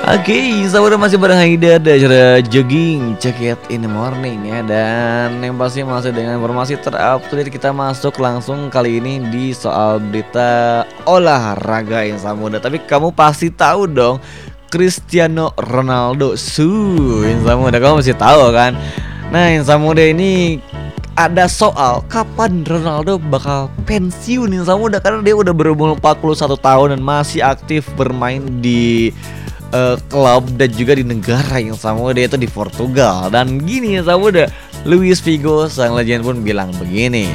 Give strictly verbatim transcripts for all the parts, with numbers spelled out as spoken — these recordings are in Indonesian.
Oke, saudara masih bareng Haida dan acara jogging check it in the morning ya. Dan yang pasti masih dengan informasi terupdate, kita masuk langsung kali ini di soal berita olahraga yang muda. Tapi kamu pasti tahu dong Cristiano Ronaldo su yang muda, kamu pasti tahu kan. Nah yang muda ini ada soal kapan Ronaldo bakal pensiun yang muda, karena dia udah berumur empat puluh satu tahun dan masih aktif bermain di Uh, klub dan juga di negara yang sama, dia itu di Portugal. Dan gini ya sama udah, Luis Figo sang legend pun bilang begini,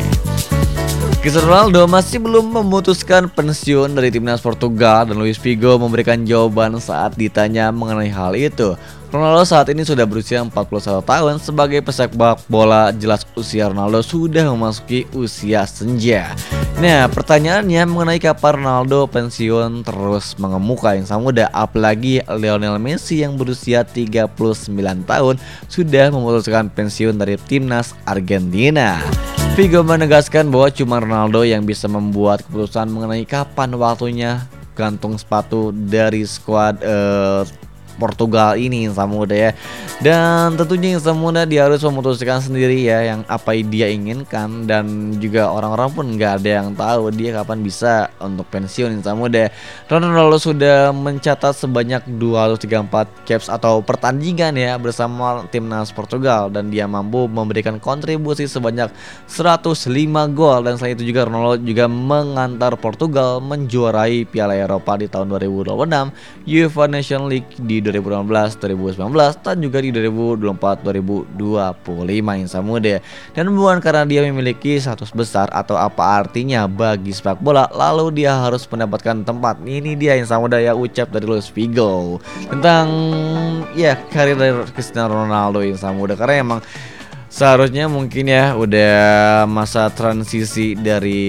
Cristiano Ronaldo masih belum memutuskan pensiun dari timnas Portugal. Dan Luis Figo memberikan jawaban saat ditanya mengenai hal itu. Ronaldo saat ini sudah berusia empat puluh satu tahun. Sebagai pesepak bola, jelas usia Ronaldo sudah memasuki usia senja. Nah pertanyaannya mengenai kapan Ronaldo pensiun terus mengemuka yang sama muda. Apalagi Lionel Messi yang berusia tiga puluh sembilan tahun sudah memutuskan pensiun dari timnas Argentina. Figo menegaskan bahwa cuma Ronaldo yang bisa membuat keputusan mengenai kapan waktunya gantung sepatu dari skuad uh, Portugal ini sama muda ya. Dan tentunya yang sama muda dia harus memutuskan sendiri ya yang apa dia inginkan. Dan juga orang-orang pun nggak ada yang tahu dia kapan bisa untuk pensiun yang sama muda. Ronaldo sudah mencatat sebanyak dua ratus tiga puluh empat caps atau pertandingan ya bersama timnas Portugal, dan dia mampu memberikan kontribusi sebanyak seratus lima gol. Dan selain itu juga Ronaldo juga mengantar Portugal menjuarai Piala Eropa di tahun dua ribu dua puluh enam, UEFA Nations League di dua ribu delapan belas dua ribu sembilan belas, dan juga di dua ribu dua puluh empat dua ribu dua puluh lima yang sama muda. Dan bukan karena dia memiliki status besar atau apa artinya bagi sepak bola lalu dia harus mendapatkan tempat. Ini dia yang sama muda ya, ucap dari Luis Figo tentang ya karir dari Cristiano Ronaldo yang sama muda. Karena emang seharusnya mungkin ya udah masa transisi dari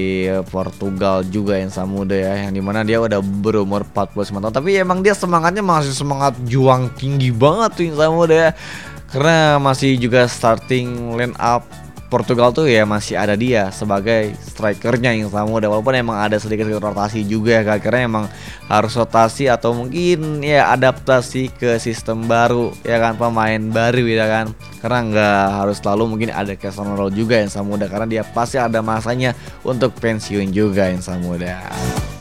Portugal juga yang sama muda ya, yang dimana dia udah berumur empat puluh sembilan tahun. Tapi emang dia semangatnya masih semangat juang tinggi banget tuh yang sama muda ya, karena masih juga starting line up Portugal tuh ya masih ada dia sebagai strikernya yang sama muda. Walaupun emang ada sedikit rotasi juga ya kan, karena emang harus rotasi atau mungkin ya adaptasi ke sistem baru ya kan, pemain baru ya kan. Karena nggak harus selalu mungkin ada Cristiano Ronaldo juga yang sama muda, karena dia pasti ada masanya untuk pensiun juga yang sama muda.